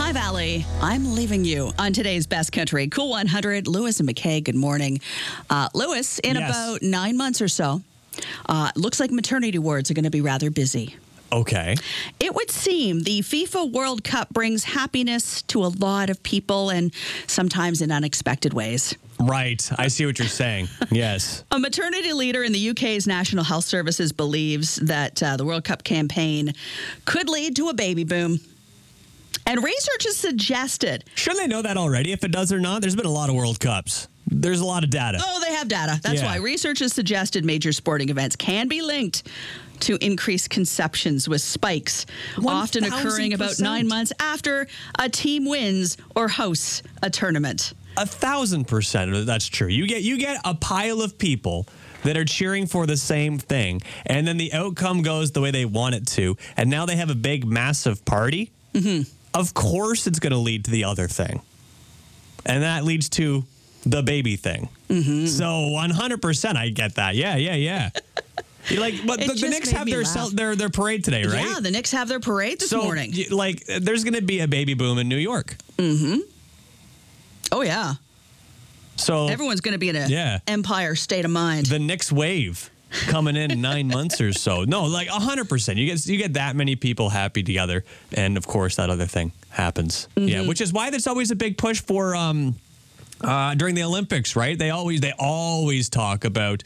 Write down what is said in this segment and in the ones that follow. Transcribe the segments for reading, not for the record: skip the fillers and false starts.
Hi, Valley. I'm leaving you on today's Best Country. Cool 100, Lewis and McKay, good morning. Lewis, in about 9 months or so, looks like maternity wards are going to be rather busy. Okay. It would seem the FIFA World Cup brings happiness to a lot of people and sometimes in unexpected ways. Right. I see what you're saying. Yes. A maternity leader in the UK's National Health Services believes that the World Cup campaign could lead to a baby boom. And research has suggested... Shouldn't they know that already, if it does or not? There's been a lot of World Cups. There's a lot of data. Oh, they have data. That's why research has suggested major sporting events can be linked to increased conceptions with spikes, often occurring about 9 months after a team wins or hosts a tournament. 1,000% that's true. You get a pile of people that are cheering for the same thing, and then the outcome goes the way they want it to, and now they have a big, massive party. Mm-hmm. Of course it's going to lead to the other thing. And that leads to the baby thing. Mm-hmm. So 100% I get that. Yeah. You're like, but the Knicks have their parade today, right? Yeah, the Knicks have their parade this morning. Like, there's going to be a baby boom in New York. Mm-hmm. Oh, yeah. So everyone's going to be in an Empire state of mind. The Knicks wave coming in 9 months or so. No, like 100%. You get that many people happy together, and of course that other thing happens. Mm-hmm. Yeah, which is why there's always a big push for during the Olympics, right? They always talk about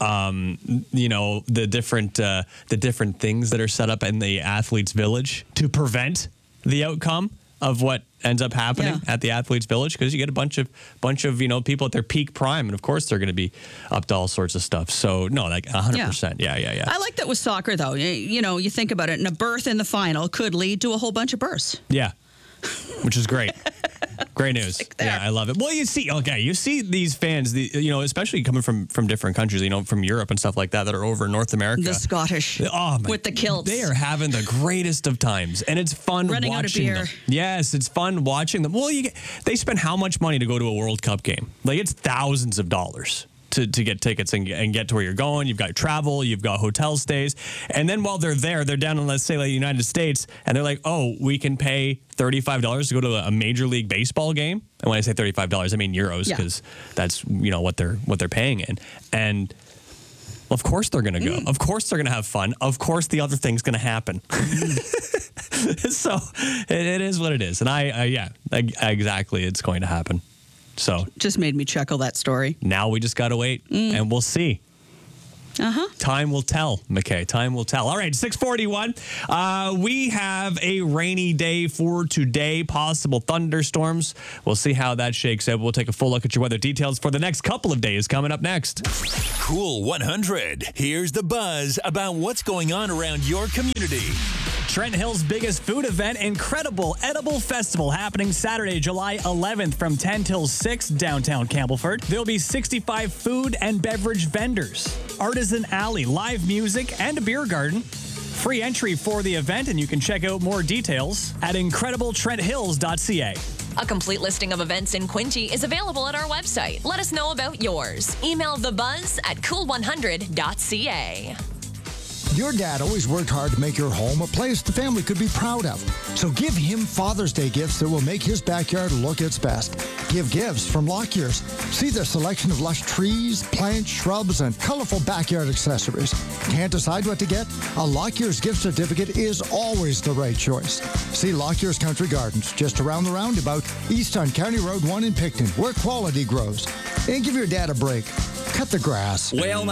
the different things that are set up in the athletes' village to prevent the outcome of what ends up happening at the athletes' village, because you get a bunch of people at their peak prime, and of course they're going to be up to all sorts of stuff. So no, like 100%. Yeah. I like that with soccer, though. You think about it, and a berth in the final could lead to a whole bunch of berths. Yeah, which is great. Great news. Yeah, I love it. Well, you see these fans, especially coming from different countries, from Europe and stuff like that are over in North America. The Scottish with the kilts. They are having the greatest of times, and it's fun running watching out of beer. them. Yes, it's fun watching them. Well, they spend how much money to go to a World Cup game? Like, it's thousands of dollars to get tickets and get to where you're going. You've got travel, you've got hotel stays. And then while they're there, they're down in, let's say, like the United States, and they're like, oh, we can pay $35 to go to a Major League Baseball game. And when I say $35, I mean euros, because that's, what they're paying in. And of course they're going to go. Of course they're going to have fun. Of course the other thing's going to happen. So it is what it is. And exactly, it's going to happen. So just made me chuckle, that story. Now we just got to wait and we'll see. Time will tell, McKay. Time will tell. All right, 6:41. We have a rainy day for today. Possible thunderstorms. We'll see how that shakes out. We'll take a full look at your weather details for the next couple of days coming up next. Cool 100. Here's the buzz about what's going on around your community. Trent Hill's biggest food event, Incredible Edible Festival, happening Saturday, July 11th from 10 till 6 downtown Campbellford. There'll be 65 food and beverage vendors, artisan alley, live music, and a beer garden. Free entry for the event, and you can check out more details at incredibletrenthills.ca. A complete listing of events in Quinte is available at our website. Let us know about yours. Email thebuzz@cool100.ca. Your dad always worked hard to make your home a place the family could be proud of. So give him Father's Day gifts that will make his backyard look its best. Give gifts from Lockyear's. See their selection of lush trees, plants, shrubs, and colorful backyard accessories. Can't decide what to get? A Lockyear's gift certificate is always the right choice. See Lockyear's Country Gardens, just around the roundabout, east on County Road 1 in Picton, where quality grows. And give your dad a break. Cut the grass. Well,